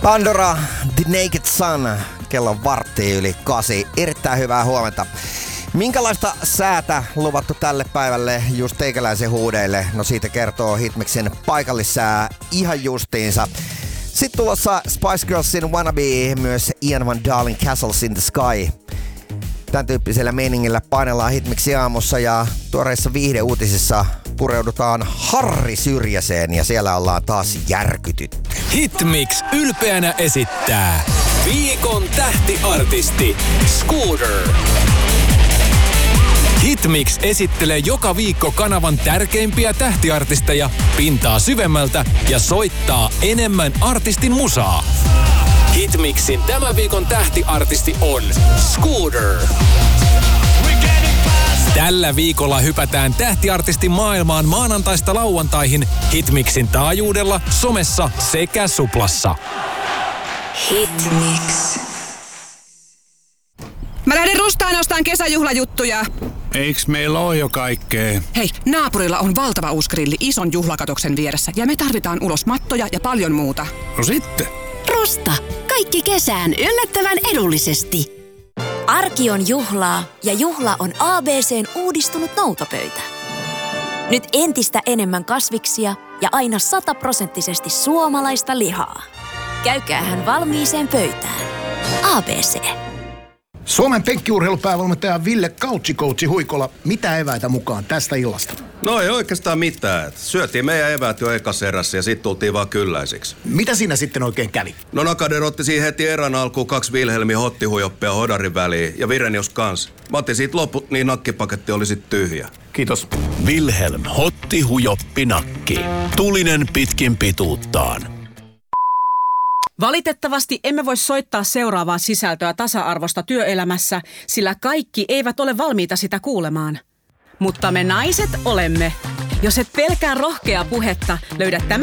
Pandora, The Naked Sun, kello on 8:08. Erittäin hyvää huomenta. Minkälaista säätä luvattu tälle päivälle just teikäläisen huudeille? No siitä kertoo Hitmixin paikallissää ihan justiinsa. Sitten tulossa Spice Girlsin Wannabe, myös Ian Van Dalen Castles in the Sky. Tän tyyppisellä meiningillä painellaan Hitmixi aamussa ja tuoreissa viihdeuutisissa pureudutaan Harri Syrjäseen ja siellä ollaan taas järkytytty. Hitmix ylpeänä esittää viikon tähtiartisti Scooter. Hitmix esittelee joka viikko kanavan tärkeimpiä tähtiartisteja pintaa syvemmältä ja soittaa enemmän artistin musaa. Hitmixin tämän viikon tähtiartisti on Scooter. Tällä viikolla hypätään tähtiartistin maailmaan maanantaista lauantaihin Hitmixin taajuudella, somessa sekä Suplassa. Hitmix. Mä lähden Rustaan ostaan kesäjuhlajuttuja. Eiks meillä oo jo kaikkea? Hei, naapurilla on valtava uusi grilli ison juhlakatoksen vieressä ja me tarvitaan ulos mattoja ja paljon muuta. No sitten. Rusta. Kaikki kesään yllättävän edullisesti. Arki on juhlaa ja juhla on ABC:n uudistunut noutopöytä. Nyt entistä enemmän kasviksia ja aina 100% suomalaista lihaa. Käykäähän valmiiseen pöytään. ABC. Suomen penkkiurheilupäävalmentaja Ville Couchikoutsi Huikola, mitä eväitä mukaan tästä illasta? No ei oikeastaan mitään. Syötiin meidän eväät jo ekas erässä ja sit tultiin vaan kylläisiksi. Mitä siinä sitten oikein kävi? No Nakader otti siihen heti erän alkuun 2 Wilhelmin hottihujoppia hodarin väliin ja Virenius kans. Mä otin siitä loput, niin nakkipaketti oli sit tyhjä. Kiitos. Wilhelm hottihujoppi nakki. Tulinen pitkin pituuttaan. Valitettavasti emme voi soittaa seuraavaa sisältöä tasa-arvosta työelämässä, sillä kaikki eivät ole valmiita sitä kuulemaan. Mutta me naiset olemme. Jos et pelkää rohkeaa puhetta, löydät tämän